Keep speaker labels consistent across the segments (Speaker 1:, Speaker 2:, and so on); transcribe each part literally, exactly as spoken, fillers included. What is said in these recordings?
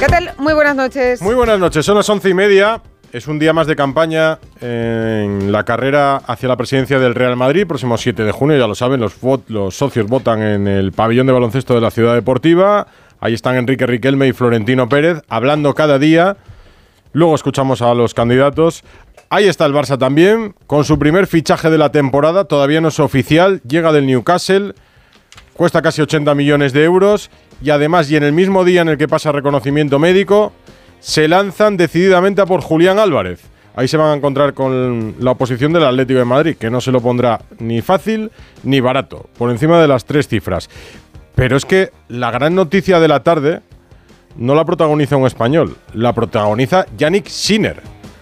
Speaker 1: ¿Qué tal? Muy buenas noches.
Speaker 2: Muy buenas noches, son las once y media. Es un día más de campaña en la carrera hacia la presidencia del Real Madrid, próximo siete de junio, ya lo saben, los, vot, los socios votan en el pabellón de baloncesto de la Ciudad Deportiva. Ahí están Enrique Riquelme y Florentino Pérez, hablando cada día. Luego escuchamos a los candidatos. Ahí está el Barça también, con su primer fichaje de la temporada, todavía no es oficial, llega del Newcastle, cuesta casi ochenta millones de euros y además, y en el mismo día en el que pasa reconocimiento médico, se lanzan decididamente a por Julián Álvarez. Ahí se van a encontrar con la oposición del Atlético de Madrid, que no se lo pondrá ni fácil ni barato, por encima de las tres cifras. Pero es que la gran noticia de la tarde no la protagoniza un español, la protagoniza Jannik Sinner,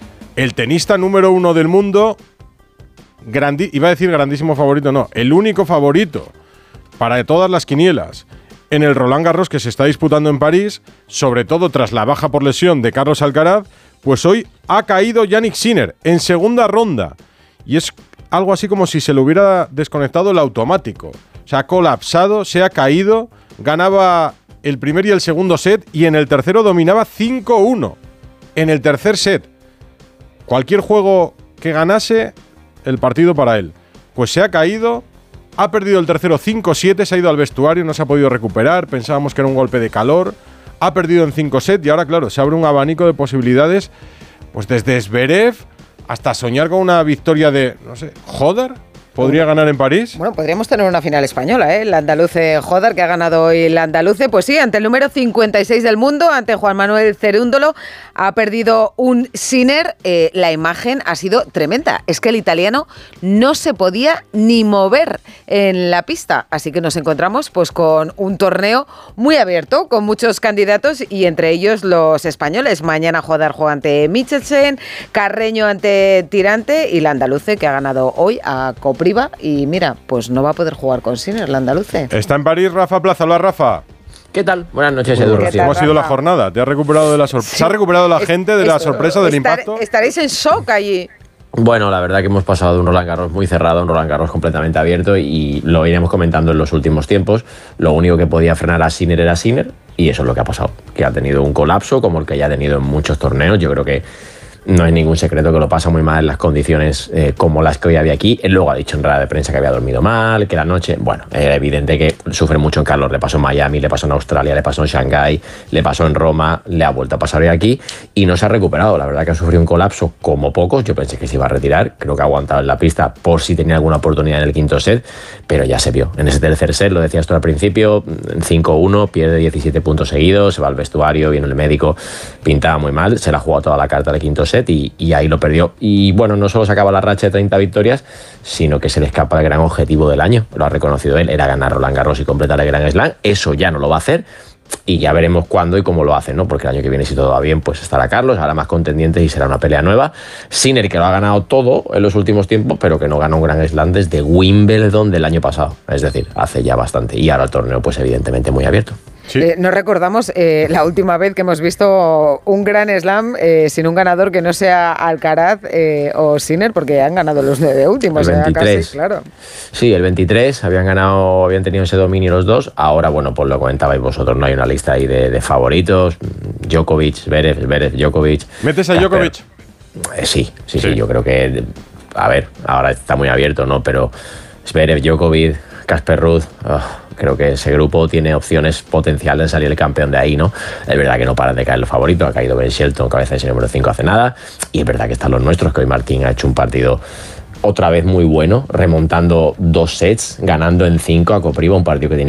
Speaker 2: el tenista número uno del mundo, grandi- iba a decir grandísimo favorito, no, el único favorito para todas las quinielas en el Roland Garros que se está disputando en París, sobre todo tras la baja por lesión de Carlos Alcaraz, pues hoy ha caído Jannik Sinner en segunda ronda. Y es algo así como si se le hubiera desconectado el automático. Se ha colapsado, se ha caído, ganaba el primer y el segundo set y en el tercero dominaba cinco uno. En el tercer set. Cualquier juego que ganase, el partido para él. Pues se ha caído, ha perdido el tercero cinco siete, se ha ido al vestuario, no se ha podido recuperar, pensábamos que era un golpe de calor, ha perdido en cinco sets y ahora, claro, se abre un abanico de posibilidades, pues desde Zverev hasta soñar con una victoria de, no sé, Joder. ¿Podría ganar en París?
Speaker 1: Bueno, podríamos tener una final española, ¿eh? El andaluce Joder, que ha ganado hoy el andaluce. Pues sí, ante el número cincuenta y seis del mundo, ante Juan Manuel Cerúndolo, ha perdido un Sinner. Eh, la imagen ha sido tremenda. Es que el italiano no se podía ni mover en la pista. Así que nos encontramos pues con un torneo muy abierto, con muchos candidatos y entre ellos los españoles. Mañana Joder juega ante Michelsen, Carreño ante Tirante y el andaluce que ha ganado hoy a Copa. Y mira, pues no va a poder jugar con Sinner, el andaluce.
Speaker 2: Está en París Rafa Plaza. Hola, Rafa.
Speaker 3: ¿Qué tal? Buenas noches, Edu.
Speaker 2: ¿Cómo ha sido la jornada? ¿Te has recuperado de la sorpresa? Sí. ¿Se ha recuperado la gente de es, la sorpresa, es, del estar, impacto?
Speaker 1: Estaréis en shock allí.
Speaker 3: Bueno, la verdad que hemos pasado de un Roland Garros muy cerrado a un Roland Garros completamente abierto y lo iremos comentando en los últimos tiempos. Lo único que podía frenar a Sinner era Sinner y eso es lo que ha pasado. Que ha tenido un colapso como el que ya ha tenido en muchos torneos. Yo creo que no hay ningún secreto que lo pasa muy mal en las condiciones eh, como las que hoy había aquí. Él luego ha dicho en rueda de prensa que había dormido mal, que la noche... Bueno, era evidente que sufre mucho en calor. Le pasó en Miami, le pasó en Australia, le pasó en Shanghái, le pasó en Roma, le ha vuelto a pasar hoy aquí y no se ha recuperado. La verdad que ha sufrido un colapso como pocos. Yo pensé que se iba a retirar. Creo que ha aguantado en la pista por si tenía alguna oportunidad en el quinto set, pero ya se vio. En ese tercer set, lo decías tú al principio, cinco uno, pierde diecisiete puntos seguidos, se va al vestuario, viene el médico, pintaba muy mal, se la ha jugado toda la carta del quinto set. Y, y ahí lo perdió. Y bueno, no solo se acaba la racha de treinta victorias, sino que se le escapa el gran objetivo del año. Lo ha reconocido él, era ganar Roland Garros y completar el Grand Slam. Eso ya no lo va a hacer. Y ya veremos cuándo y cómo lo hace, ¿no? Porque el año que viene, si todo va bien, pues estará Carlos, habrá más contendientes y será una pelea nueva. Sinner, que lo ha ganado todo en los últimos tiempos, pero que no ganó un Grand Slam desde Wimbledon del año pasado. Es decir, hace ya bastante. Y ahora el torneo, pues evidentemente muy abierto.
Speaker 1: Sí. Eh, no recordamos eh, la última vez que hemos visto un Grand Slam eh, sin un ganador que no sea Alcaraz eh, o Sinner, porque han ganado los nueve últimos.
Speaker 3: El veintitrés.
Speaker 1: Casi, claro.
Speaker 3: Sí, el veintitrés habían ganado, habían tenido ese dominio los dos. Ahora, bueno, pues lo comentabais vosotros, no hay una lista ahí de, de favoritos. Djokovic, Zverev, Zverev, Djokovic.
Speaker 2: ¿Metes a Djokovic?
Speaker 3: Eh, sí, sí, sí, sí, yo creo que, a ver, ahora está muy abierto, ¿no? Pero Zverev, Djokovic, Casper Ruud, oh, creo que ese grupo tiene opciones potenciales de salir el campeón de ahí, ¿no? Es verdad que no paran de caer los favoritos, ha caído Ben Shelton, cabeza de ese número cinco hace nada, y es verdad que están los nuestros, que hoy Martín ha hecho un partido otra vez muy bueno, remontando dos sets, ganando en cinco a Kopriva, un partido que tenía